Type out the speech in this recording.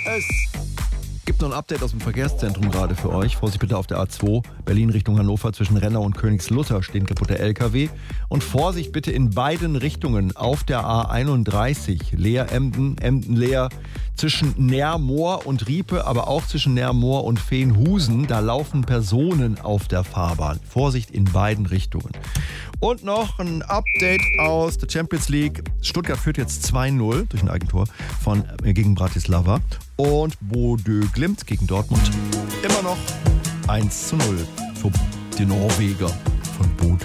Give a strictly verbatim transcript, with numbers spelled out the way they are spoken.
Es gibt noch ein Update aus dem Verkehrszentrum gerade für euch. Vorsicht bitte auf der A zwei, Berlin Richtung Hannover, zwischen Rennau und Königslutter stehen kaputte L K W. Und Vorsicht bitte in beiden Richtungen auf der A einunddreißig, Leer-Emden, Emden-Leer, zwischen Nährmoor und Riepe, aber auch zwischen Nährmoor und Veenhusen. Da laufen Personen auf der Fahrbahn. Vorsicht in beiden Richtungen. Und noch ein Update aus der Champions League. Stuttgart führt jetzt zwei null durch ein Eigentor von, äh, gegen Bratislava. Und Bodø Glimt gegen Dortmund immer noch eins zu null für die Norweger von Bodø.